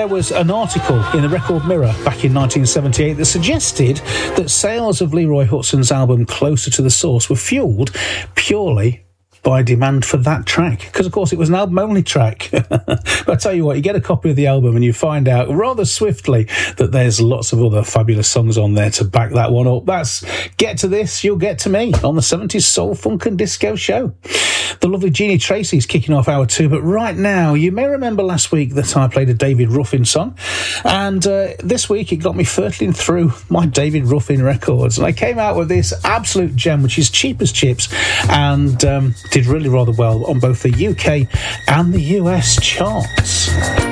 there was an article in the Record Mirror back in 1978 that suggested that sales of Leroy Hutson's album Closer to the Source were fuelled purely by demand for that track, because of course it was an album-only track. But I tell you what, you get a copy of the album and you find out rather swiftly that there's lots of other fabulous songs on there to back that one up. That's Get to This, You'll Get to Me on the 70s Soul, Funk and Disco Show. The lovely Jeannie Tracy's kicking off hour 2, but right now, you may remember last week that I played a David Ruffin song, and this week it got me hurtling through my David Ruffin records, and I came out with this absolute gem, which is Cheap as Chips, and did really rather well on both the UK and the US charts.